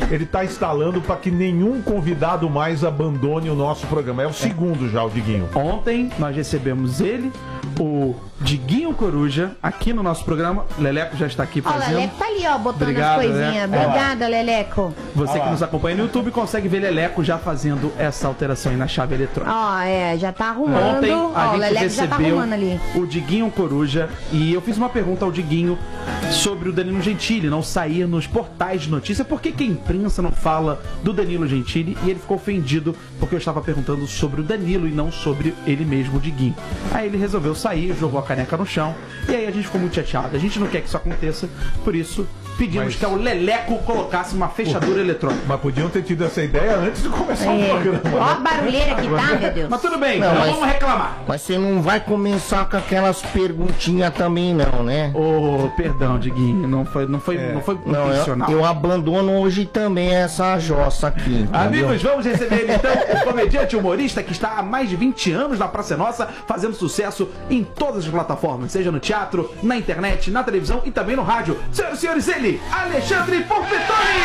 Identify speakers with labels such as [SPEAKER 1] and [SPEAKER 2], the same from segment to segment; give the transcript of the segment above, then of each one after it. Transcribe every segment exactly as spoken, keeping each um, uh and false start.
[SPEAKER 1] ele tá instalando para que nenhum convidado mais abandone o nosso programa. É o segundo já, o Diguinho.
[SPEAKER 2] Ontem nós recebemos ele, o Diguinho Coruja, aqui no nosso programa. Leleco já está aqui
[SPEAKER 3] Ó, o
[SPEAKER 2] fazendo.
[SPEAKER 3] Leleco tá ali, ó, botando
[SPEAKER 2] Obrigado,
[SPEAKER 3] as coisinhas.
[SPEAKER 2] Leleco.
[SPEAKER 3] Obrigada, Leleco.
[SPEAKER 2] Você que nos acompanha no YouTube consegue ver Leleco já fazendo essa alteração aí na chave eletrônica.
[SPEAKER 3] Ó, é, já tá arrumando.
[SPEAKER 2] Ontem
[SPEAKER 3] Ó,
[SPEAKER 2] a
[SPEAKER 3] o
[SPEAKER 2] gente
[SPEAKER 3] Leleco já tá
[SPEAKER 2] recebeu
[SPEAKER 3] arrumando ali.
[SPEAKER 2] o Diguinho Coruja e eu fiz uma pergunta ao Diguinho sobre o Danilo Gentili não sair nos portais de notícia. Por que que a imprensa não fala do Danilo Gentili? E ele ficou ofendido porque eu estava perguntando sobre o Danilo e não sobre ele mesmo, o Diguinho. Aí ele resolveu sair, jogou a caneca no chão e aí a gente ficou muito chateado. A gente não quer que isso aconteça, por isso pedimos
[SPEAKER 1] Mas...
[SPEAKER 2] que o Leleco colocasse uma fechadura eletrônica.
[SPEAKER 1] Mas podiam ter tido essa ideia antes de começar
[SPEAKER 3] É.
[SPEAKER 1] o programa.
[SPEAKER 3] Ó a barulheira que tá, meu Deus.
[SPEAKER 2] Mas tudo bem,
[SPEAKER 4] Não,
[SPEAKER 2] não,
[SPEAKER 4] mas-
[SPEAKER 2] vamos reclamar.
[SPEAKER 4] Mas você não vai começar com aquelas perguntinhas também, não, né?
[SPEAKER 2] Ô, perdão, Diguinho, não foi, não foi,
[SPEAKER 1] É.
[SPEAKER 2] não foi
[SPEAKER 4] Não, eu,
[SPEAKER 2] intencional.
[SPEAKER 4] eu abandono hoje também essa jossa aqui. entendeu?
[SPEAKER 2] Amigos, vamos receber ele, então, o comediante humorista que está há mais de vinte anos na Praça é Nossa, fazendo sucesso em todas as plataformas, seja no teatro, na internet, na televisão e também no rádio. Senhoras e senhores, ele, Alexandre Porpetoni!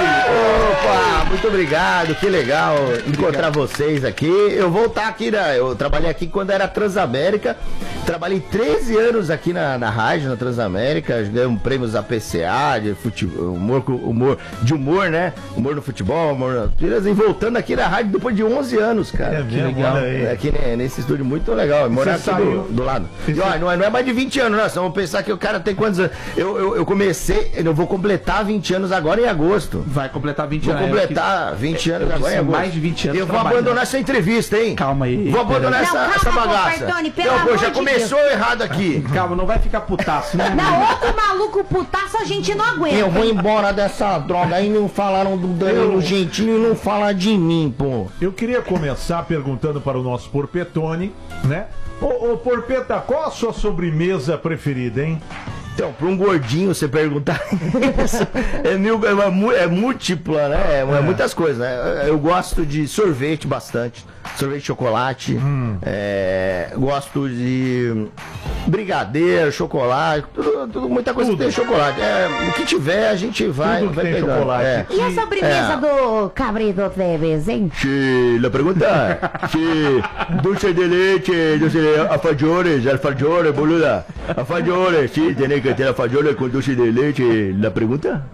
[SPEAKER 4] Opa, muito obrigado, que legal encontrar vocês aqui. Eu vou estar aqui, né? Eu trabalhei aqui quando era Transamérica, trabalhei treze anos aqui na, na rádio, na Transamérica, ganhamos prêmios da P C A, de futebol, humor, humor, de humor, né? Humor no futebol, humor nas tiras, e voltando aqui na rádio depois de onze anos, cara.
[SPEAKER 1] É mesmo?
[SPEAKER 4] legal.
[SPEAKER 1] Olha aí.
[SPEAKER 4] Aqui né, nesse estúdio muito legal, morar aqui
[SPEAKER 1] saiu?
[SPEAKER 4] do, do lado.
[SPEAKER 1] E
[SPEAKER 4] E, ó,
[SPEAKER 1] você-
[SPEAKER 4] não, é, não é mais de vinte anos, não, vamos pensar que o cara tem quantos anos? Eu, eu, eu comecei, eu vou completar vinte anos agora em agosto.
[SPEAKER 2] Vai completar vinte
[SPEAKER 4] Vou
[SPEAKER 2] anos.
[SPEAKER 4] completar vinte anos
[SPEAKER 2] eu
[SPEAKER 4] agora em
[SPEAKER 2] disse
[SPEAKER 4] agosto.
[SPEAKER 2] mais de vinte anos
[SPEAKER 4] Eu vou
[SPEAKER 2] trabalhando.
[SPEAKER 4] abandonar essa entrevista, hein?
[SPEAKER 2] Calma aí,
[SPEAKER 4] Vou abandonar
[SPEAKER 3] pera.
[SPEAKER 4] essa,
[SPEAKER 3] Não,
[SPEAKER 4] essa
[SPEAKER 3] calma,
[SPEAKER 4] bagaça.
[SPEAKER 3] Porpetoni, pelo
[SPEAKER 4] Não, pô,
[SPEAKER 3] amor
[SPEAKER 4] já
[SPEAKER 3] de
[SPEAKER 4] começou errado aqui.
[SPEAKER 2] Calma, não vai ficar putaço, né?
[SPEAKER 3] Não, outro maluco putaço a gente não aguenta.
[SPEAKER 4] Eu vou embora dessa droga aí, não falaram do Danilo
[SPEAKER 1] Eu-
[SPEAKER 4] Gentili e não falar de mim, pô.
[SPEAKER 1] Eu queria começar perguntando para o nosso Porpetoni, né? Ô, ô Porpeta, qual a sua sobremesa preferida, hein?
[SPEAKER 4] Então, para um gordinho você perguntar isso, é, mil, é, mu- é múltipla, né? É, é muitas coisas, né? Eu gosto de sorvete bastante, sorvete de chocolate, é, gosto de brigadeiro, chocolate, tudo, tudo- muita coisa
[SPEAKER 1] Tudo.
[SPEAKER 4] que tem chocolate. É, o que tiver a gente vai,
[SPEAKER 1] Tudo que
[SPEAKER 4] vai
[SPEAKER 1] tem
[SPEAKER 4] pegando.
[SPEAKER 1] chocolate.
[SPEAKER 4] É.
[SPEAKER 3] E a sobremesa
[SPEAKER 4] É.
[SPEAKER 3] do Cabrito Teves, hein?
[SPEAKER 4] Sí, la pregunta, sí, dulce de leche, dulce de alfajores, alfajores, boluda, alfajores, sí, tiene que ter alfajores com dulce de leche, la pregunta?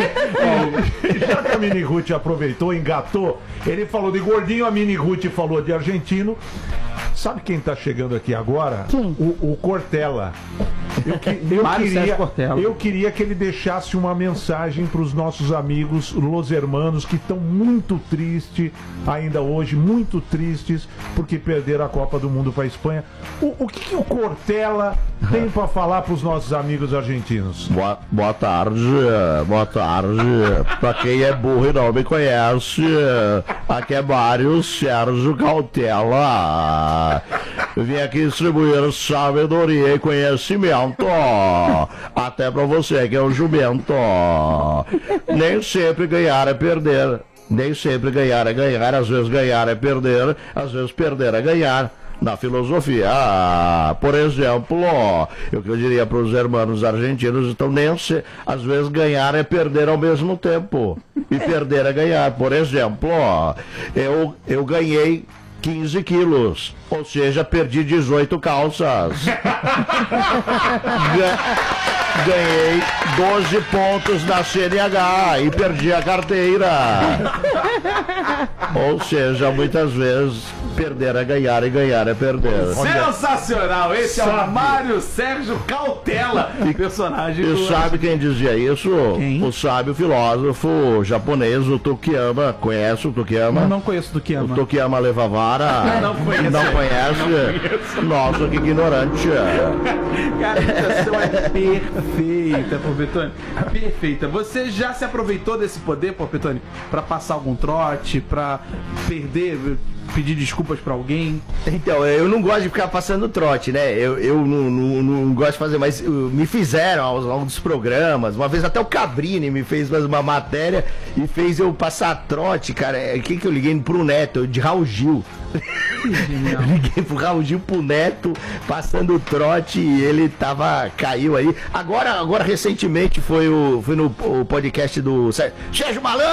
[SPEAKER 1] Já que a Mini Ruth aproveitou, engatou, ele falou de gordinho, a Mini Ruth falou de argentino. Sabe quem tá chegando aqui agora?
[SPEAKER 3] Quem?
[SPEAKER 1] O, o Cortella. Eu, que- eu
[SPEAKER 2] Mário
[SPEAKER 1] queria,
[SPEAKER 2] Sérgio Cortella.
[SPEAKER 1] eu queria que ele deixasse uma mensagem para os nossos amigos Los Hermanos que estão muito tristes ainda hoje, muito tristes porque perderam a Copa do Mundo para a Espanha. O, o que, que o Cortella tem para falar para os nossos amigos argentinos?
[SPEAKER 4] Boa, boa tarde, boa tarde. Pra quem é burro e não me conhece, aqui é Mário Sérgio Cautela. Eu vim aqui distribuir sabedoria e conhecimento. Até pra você que é um jumento. Nem sempre ganhar é perder. Nem sempre ganhar é ganhar. Às vezes ganhar é perder. Às vezes perder é ganhar. Na filosofia, ah, por exemplo, eu que eu diria para os irmãos argentinos, então nem se, às vezes ganhar é perder ao mesmo tempo, e perder é ganhar. Por exemplo, eu, eu ganhei quinze quilos, ou seja, perdi dezoito calças. Ga- Ganhei doze pontos na C N H e perdi a carteira. Ou seja, muitas vezes perder é ganhar e ganhar é perder.
[SPEAKER 2] Sensacional! Esse é o
[SPEAKER 1] Sabe.
[SPEAKER 2] Mário Sérgio Cautela, personagem
[SPEAKER 4] E
[SPEAKER 2] do...
[SPEAKER 4] sabe quem dizia isso?
[SPEAKER 2] Quem?
[SPEAKER 4] O sábio filósofo japonês, o Tokiyama. Conhece o Tokiyama?
[SPEAKER 2] Eu não conheço do que
[SPEAKER 4] O
[SPEAKER 2] ama.
[SPEAKER 4] Tokiyama leva vara.
[SPEAKER 2] Não conheço.
[SPEAKER 4] Não conhece? Nossa, que ignorante.
[SPEAKER 2] Cara, a imitação é perfeita, Porpetoni. Perfeita. Você já se aproveitou desse poder, Porpetoni, pra passar algum trote, pra perder, pedir desculpas pra alguém?
[SPEAKER 4] Então, eu não gosto de ficar passando trote, né? Eu, eu não, não, não gosto de fazer, mas uh, me fizeram ao longo dos programas. Uma vez até o Cabrini me fez mais uma matéria e fez eu passar trote, cara. É, quem que eu liguei pro Neto? De Raul Gil.
[SPEAKER 2] Genial.
[SPEAKER 4] Eu liguei pro Raul Gil, pro Neto, passando trote e ele tava, caiu aí. Agora, agora recentemente foi, o, foi no o podcast do Sérgio Malandro.